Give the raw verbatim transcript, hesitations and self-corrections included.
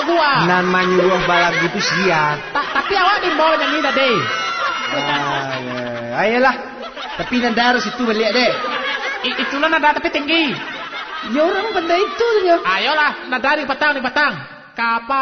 gua. Nan menyuruh balak gitu siap. Ta tapi awak di bawah nyanyi dah deh. Ah, ya. Ayolah. Tapi nada harus itu balik deh. I itulah nada tapi tinggi. Ya orang pandai itu ya. Ayolah, nada di petang di petang. Kapal